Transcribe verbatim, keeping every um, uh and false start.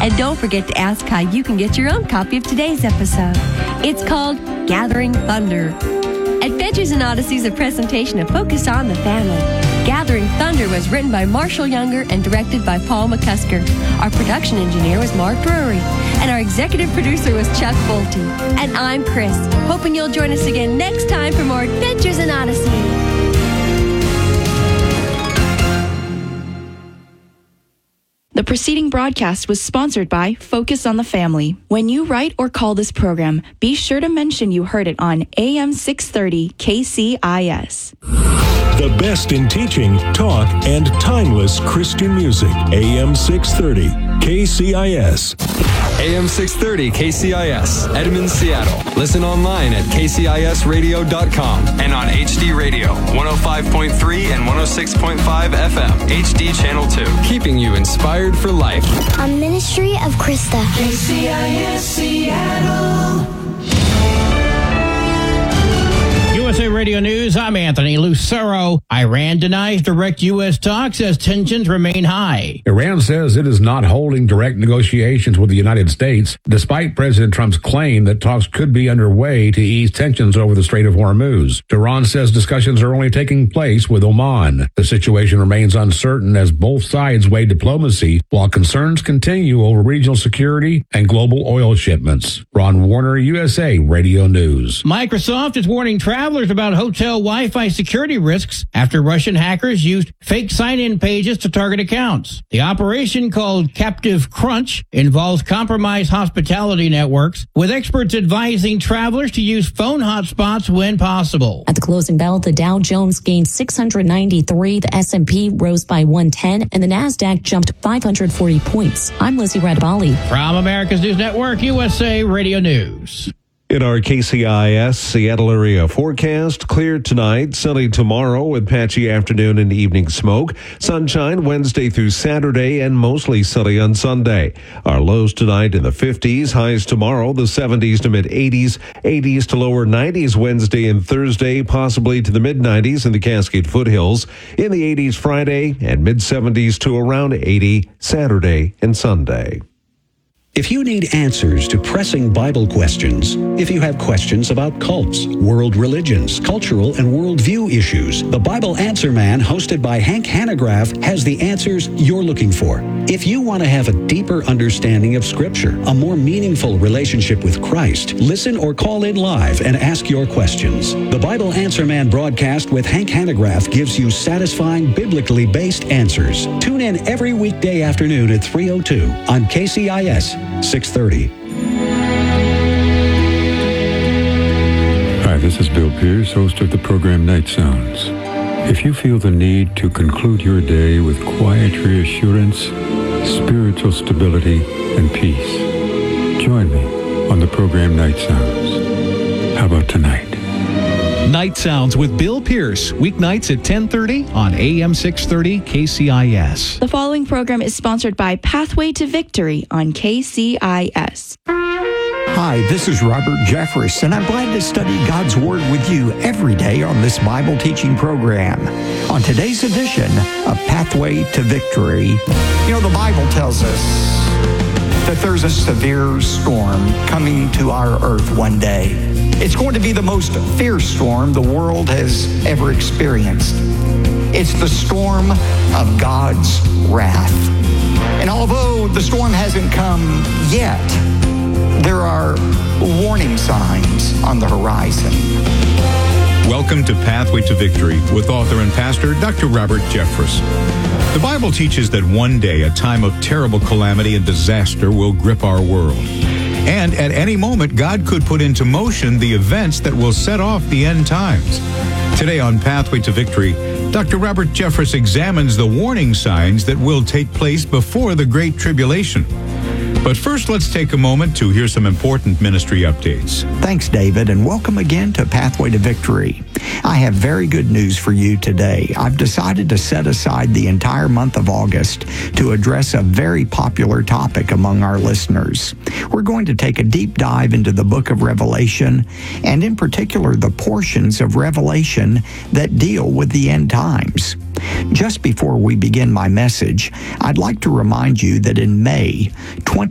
And don't forget to ask how you can get your own copy of today's episode. It's called Gathering Thunder. Adventures in Odyssey is a presentation of Focus on the Family. Gathering Thunder was written by Marshall Younger and directed by Paul McCusker. Our production engineer was Mark Drury. And our executive producer was Chuck Bolte. And I'm Chris, hoping you'll join us again next time for more Adventures in Odyssey. The preceding broadcast was sponsored by Focus on the Family. When you write or call this program, be sure to mention you heard it on A M six thirty K C I S. The best in teaching, talk, and timeless Christian music. A M six thirty K C I S. A M six thirty K C I S, Edmond, Seattle. Listen online at k c i s radio dot com and on H D Radio, one oh five point three and one oh six point five F M, H D Channel two. Keeping you inspired for life. A ministry of Krista. K C I S Seattle. U S A Radio News, I'm Anthony Lucero. Iran denies direct U S talks as tensions remain high. Iran says it is not holding direct negotiations with the United States, despite President Trump's claim that talks could be underway to ease tensions over the Strait of Hormuz. Tehran says discussions are only taking place with Oman. The situation remains uncertain as both sides weigh diplomacy, while concerns continue over regional security and global oil shipments. Ron Warner, U S A Radio News. Microsoft is warning travelers about hotel Wi-Fi security risks after Russian hackers used fake sign-in pages to target accounts. The operation, called Captive Crunch, involves compromised hospitality networks, with experts advising travelers to use phone hotspots when possible. At the closing bell, the Dow Jones gained six hundred ninety-three, the S and P rose by one ten, and the NASDAQ jumped five hundred forty points. I'm Lizzie Radbali. From America's News Network, U S A Radio News. In our K C I S Seattle area forecast, clear tonight, sunny tomorrow with patchy afternoon and evening smoke. Sunshine Wednesday through Saturday and mostly sunny on Sunday. Our lows tonight in the fifties, highs tomorrow, the seventies to mid eighties, eighties to lower nineties Wednesday and Thursday, possibly to the mid nineties in the Cascade foothills. In the eighties Friday and mid seventies to around eighty Saturday and Sunday. If you need answers to pressing Bible questions, if you have questions about cults, world religions, cultural and worldview issues, the Bible Answer Man, hosted by Hank Hanegraaff, has the answers you're looking for. If you want to have a deeper understanding of Scripture, a more meaningful relationship with Christ, listen or call in live and ask your questions. The Bible Answer Man broadcast with Hank Hanegraaff gives you satisfying, biblically based answers. Tune in every weekday afternoon at three oh two on K C I S six thirty. Hi, this is Bill Pierce, host of the program Night Sounds. If you feel the need to conclude your day with quiet reassurance, spiritual stability, and peace, join me on the program Night Sounds. How about tonight? Night Sounds with Bill Pierce, weeknights at ten thirty on A M six thirty K C I S. The following program is sponsored by Pathway to Victory on K C I S. Hi, this is Robert Jeffress, and I'm glad to study God's Word with you every day on this Bible teaching program. On today's edition of Pathway to Victory, you know, the Bible tells us that there's a severe storm coming to our earth one day. It's going to be the most fierce storm the world has ever experienced. It's the storm of God's wrath. And although the storm hasn't come yet, there are warning signs on the horizon. Welcome to Pathway to Victory with author and pastor Doctor Robert Jeffress. The Bible teaches that one day a time of terrible calamity and disaster will grip our world. And at any moment, God could put into motion the events that will set off the end times. Today on Pathway to Victory, Doctor Robert Jeffress examines the warning signs that will take place before the Great Tribulation. But first, let's take a moment to hear some important ministry updates. Thanks, David, and welcome again to Pathway to Victory. I have very good news for you today. I've decided to set aside the entire month of August to address a very popular topic among our listeners. We're going to take a deep dive into the book of Revelation, and in particular, the portions of Revelation that deal with the end times. Just before we begin my message, I'd like to remind you that in May twenty